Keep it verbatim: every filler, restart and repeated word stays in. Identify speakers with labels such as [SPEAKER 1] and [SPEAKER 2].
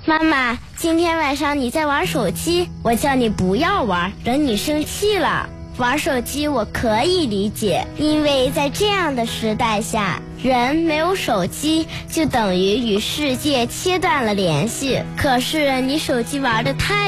[SPEAKER 1] 妈妈，今天晚上你在玩手机，我叫你不要玩，惹你生气了。玩手机我可以理解，因为在这样的时代下，人没有手机就等于与世界切断了联系。可是你手机玩得太